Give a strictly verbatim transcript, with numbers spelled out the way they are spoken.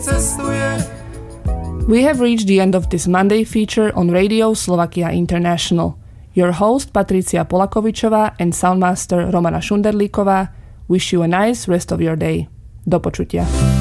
cestuje. We have reached the end of this Monday feature on Radio Slovakia International. Your host Patricia Polakovičová and soundmaster Romana Šunderlíková wish you a nice rest of your day. Do počutia.